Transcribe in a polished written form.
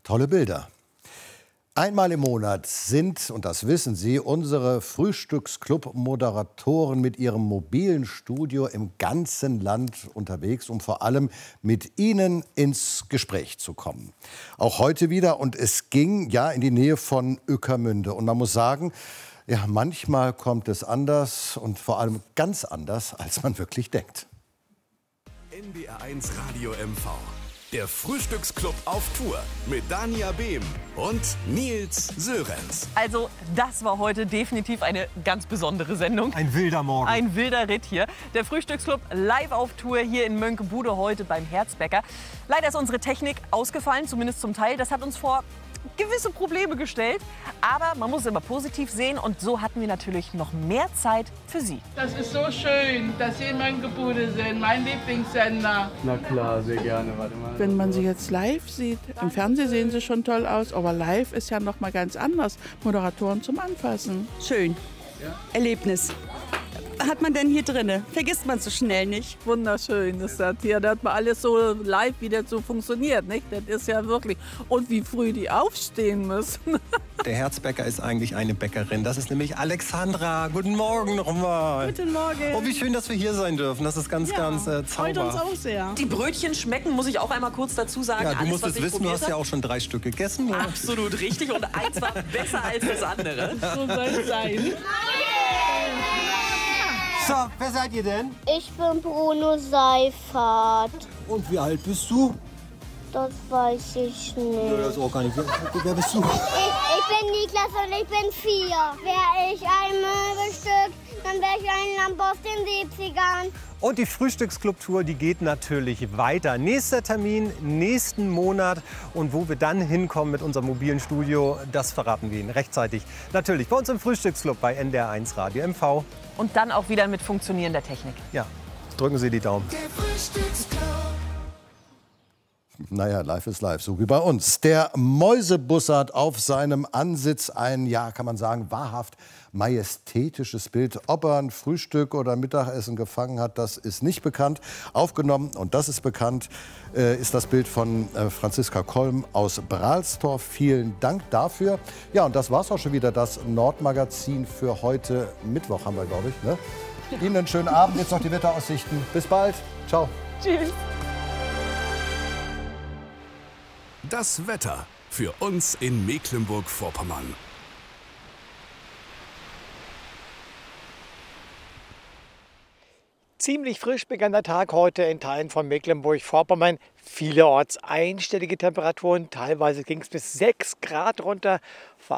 Tolle Bilder. Einmal im Monat sind, und das wissen Sie, unsere Frühstücksclub-Moderatoren mit ihrem mobilen Studio im ganzen Land unterwegs, um vor allem mit Ihnen ins Gespräch zu kommen. Auch heute wieder, und es ging ja in die Nähe von Ueckermünde. Und man muss sagen, ja, manchmal kommt es anders und vor allem ganz anders, als man wirklich denkt. NDR1 Radio MV. Der Frühstücksclub auf Tour mit Dania Behm und Nils Sörenz. Also das war heute definitiv eine ganz besondere Sendung. Ein wilder Morgen. Ein wilder Ritt hier. Der Frühstücksclub live auf Tour hier in Mönckebude heute beim Herzbäcker. Leider ist unsere Technik ausgefallen, zumindest zum Teil. Das hat uns vor gewisse Probleme gestellt. Aber man muss es immer positiv sehen und so hatten wir natürlich noch mehr Zeit für Sie. Das ist so schön, dass Sie in Mönckebude sind, mein Lieblingssender. Na klar, sehr gerne. Warte mal. Wenn man sie jetzt live sieht, im Fernsehen sehen sie schon toll aus, aber live ist ja noch mal ganz anders. Moderatoren zum Anfassen. Schön. Ja. Erlebnis. Hat man denn hier drinne? Vergisst man so schnell nicht. Wunderschön ist das hier. Da hat man alles so live wieder so funktioniert, nicht? Das ist ja wirklich. Und wie früh die aufstehen müssen. Der Herzbäcker ist eigentlich eine Bäckerin. Das ist nämlich Alexandra. Guten Morgen nochmal. Guten Morgen. Oh, wie schön, dass wir hier sein dürfen. Das ist ganz zauberhaft. Freut uns auch sehr. Die Brötchen schmecken, muss ich auch einmal kurz dazu sagen. Ja, du musst es wissen, du hast ja habe. auch schon 3 Stück gegessen. Ja. Absolut richtig und eins war besser als das andere. So soll es sein. So, wer seid ihr denn? Ich bin Bruno Seifert. Und wie alt bist du? Das weiß ich nicht. Ja, das ist auch gar nicht. Wer bist du? Ich bin Niklas und ich bin 4. Wäre ich ein Möbelstück, dann wäre ich ein Lamp aus den 70ern. Und die Frühstücksclub-Tour, die geht natürlich weiter. Nächster Termin, nächsten Monat. Und wo wir dann hinkommen mit unserem mobilen Studio, das verraten wir Ihnen rechtzeitig. Natürlich bei uns im Frühstücksclub bei NDR1 Radio MV. Und dann auch wieder mit funktionierender Technik. Ja, drücken Sie die Daumen. Der Frühstücksclub. Naja, live ist live, so wie bei uns. Der Mäusebussard auf seinem Ansitz ein, ja, kann man sagen, wahrhaft majestätisches Bild. Ob er ein Frühstück oder Mittagessen gefangen hat, das ist nicht bekannt. Aufgenommen, und das ist bekannt, ist das Bild von Franziska Kolm aus Bralstorf. Vielen Dank dafür. Ja, und das war's auch schon wieder, das Nordmagazin für heute Mittwoch haben wir, glaube ich. Ne? Ihnen einen schönen Abend, jetzt noch die Wetteraussichten. Bis bald. Ciao. Tschüss. Das Wetter für uns in Mecklenburg-Vorpommern. Ziemlich frisch begann der Tag heute in Teilen von Mecklenburg-Vorpommern. Vielerorts einstellige Temperaturen, teilweise ging es bis 6 Grad runter.